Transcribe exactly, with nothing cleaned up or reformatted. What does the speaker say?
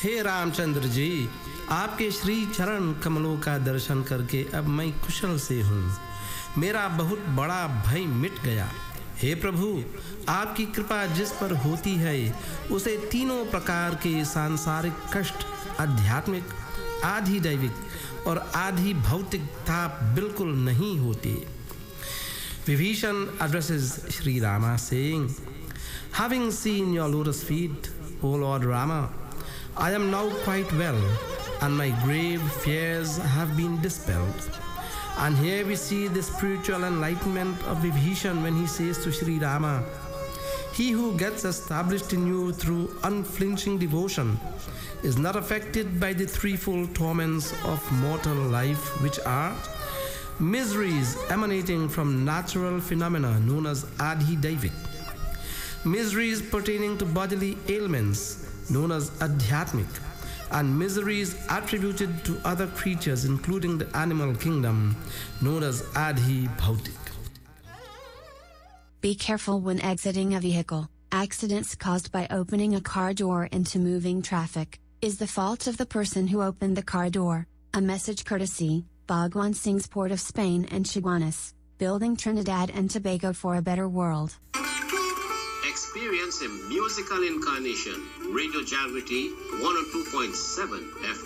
हे रामचंद्र जी, आपके श्री चरण कमलों का दर्शन करके अब मैं कुशल से हूँ। मेरा बहुत बड़ा भय मिट गया। हे प्रभु, आपकी कृपा जिस पर होती है उसे तीनों प्रकार के सांसारिक कष्ट, आध्यात्मिक, आधि दैविक और आधि भौतिक ताप बिल्कुल नहीं होते। Vibhishan addresses Sri Rama saying, having seen your lotus feet, O Lord Rama, I am now quite well, and my grave fears have been dispelled. And here we see the spiritual enlightenment of Vibhishan when he says to Sri Rama, he who gets established in you through unflinching devotion is not affected by the threefold torments of mortal life, which are miseries emanating from natural phenomena known as Adhi Daivik, miseries pertaining to bodily ailments known as Adhyatmic, and miseries attributed to other creatures including the animal kingdom known as Adhi Bhautik. Be careful when exiting a vehicle. Accidents caused by opening a car door into moving traffic is the fault of the person who opened the car door. A message courtesy Bhagwan Singh's Port of Spain and Chaguanas, building Trinidad and Tobago for a better world. Experience a musical incarnation. Radio Jagriti one oh two point seven F M.